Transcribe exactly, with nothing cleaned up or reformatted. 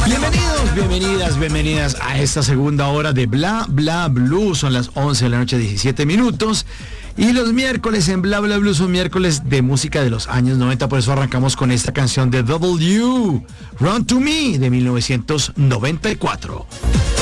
Bienvenidos, bienvenidas, bienvenidas a esta segunda hora de Bla Bla Blue. Son las once de la noche, diecisiete minutos. Y los miércoles en Bla Bla Blue son miércoles de música de los años noventa. Por eso arrancamos con esta canción de W, Run to Me, de mil novecientos noventa y cuatro.